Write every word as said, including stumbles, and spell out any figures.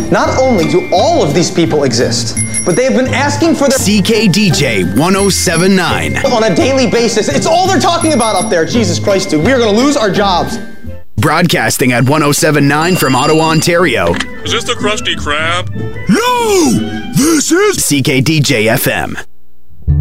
Not only do all of these people exist, but they have been asking for their C K D J one oh seven nine on a daily basis. It's all they're talking about up there. Jesus Christ, dude. We are going to lose our jobs. Broadcasting at one oh seven nine from Ottawa, Ontario. Is this the Krusty Krab? No! This is C K D J F M.